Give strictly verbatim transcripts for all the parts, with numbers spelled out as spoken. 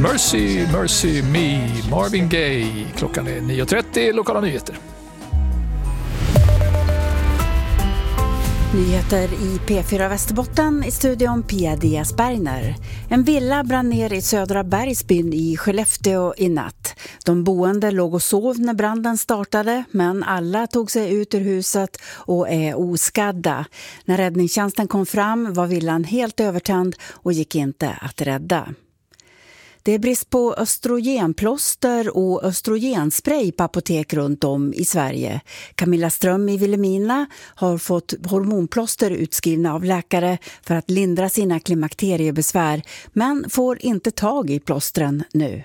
Mercy, Mercy Me, Marvin Gaye. Klockan är nio och trettio, lokala nyheter. Nyheter i P fyra Västerbotten, i studion Pia Diaz Bergner. En villa brann ner i södra Bergsbyn i Skellefteå i natt. De boende låg och sov när branden startade, men alla tog sig ut ur huset och är oskadda. När räddningstjänsten kom fram var villan helt övertänd och gick inte att rädda. Det är brist på östrogenplåster och östrogenspray på apotek runt om i Sverige. Camilla Ström i Vilhelmina har fått hormonplåster utskrivna av läkare för att lindra sina klimakteriebesvär, men får inte tag i plåstren nu.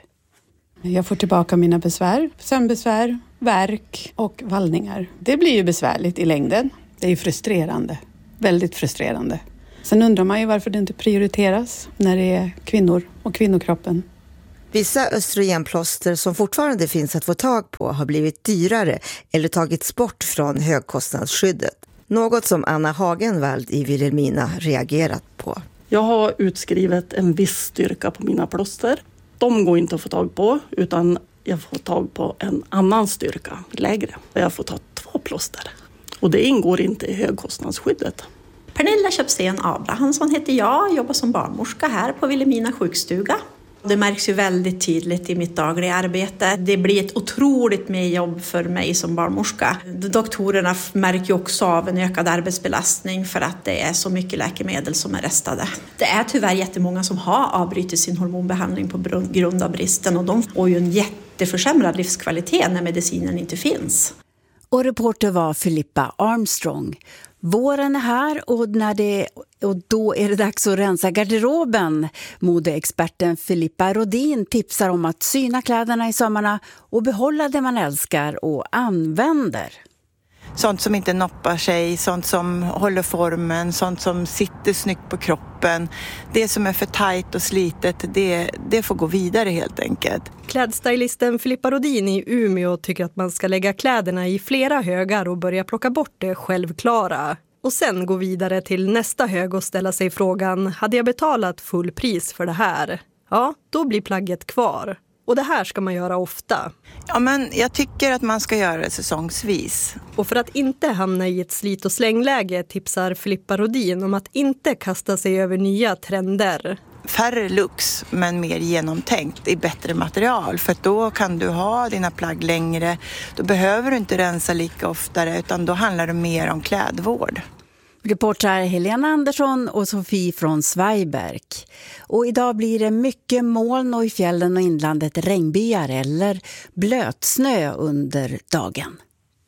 Jag får tillbaka mina besvär, sömnbesvär, värk och vallningar. Det blir ju besvärligt i längden. Det är ju frustrerande, väldigt frustrerande. Sen undrar man ju varför det inte prioriteras när det är kvinnor och kvinnokroppen. Vissa östrogenplåster som fortfarande finns att få tag på har blivit dyrare eller tagits bort från högkostnadsskyddet. Något som Anna Hagenvald i Vilhelmina reagerat på. Jag har utskrivet en viss styrka på mina plåster. De går inte att få tag på, utan jag får tag på en annan styrka, lägre. Jag får ta två plåster. Och det ingår inte i högkostnadsskyddet. Pernilla Köpsen Abrahamsson heter jag, jobbar som barnmorska här på Vilhelmina sjukstuga. Det märks ju väldigt tydligt i mitt dagliga arbete. Det blir ett otroligt mer jobb för mig som barnmorska. Doktorerna märker också av en ökad arbetsbelastning för att det är så mycket läkemedel som är restade. Det är tyvärr jättemånga som har avbrutit sin hormonbehandling på grund av bristen, och de får ju en jätteförsämrad livskvalitet när medicinen inte finns. Och reporter var Filippa Armstrong. Våren är här och, när det, och då är det dags att rensa garderoben. Modeexperten Filippa Rodin tipsar om att syna kläderna i sömmarna och behålla det man älskar och använder. Sånt som inte noppar sig, sånt som håller formen, sånt som sitter snyggt på kroppen. Det som är för tajt och slitet, det, det får gå vidare helt enkelt. Klädstylisten Filippa Rodin i Umeå tycker att man ska lägga kläderna i flera högar och börja plocka bort det självklara. Och sen gå vidare till nästa hög och ställa sig frågan, hade jag betalat full pris för det här? Ja, då blir plagget kvar. Och det här ska man göra ofta. Ja, men jag tycker att man ska göra det säsongsvis. Och för att inte hamna i ett slit- och slängläge tipsar Filippa Rodin om att inte kasta sig över nya trender. Färre looks, men mer genomtänkt i bättre material. För då kan du ha dina plagg längre. Då behöver du inte rensa lika oftare, utan då handlar det mer om klädvård. Reportrar Helena Andersson och Sofie från Svejberg. Och idag blir det mycket moln och i fjällen och inlandet regnbyar eller blötsnö under dagen.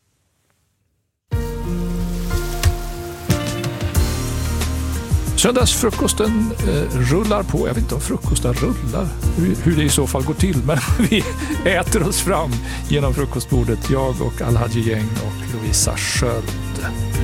Söndagsfrukosten eh, rullar på. Jag vet inte om frukosten rullar, hur, hur det i så fall går till. Men vi äter oss fram genom frukostbordet. Jag och Alhaji Gäng och Lovisa Sköld.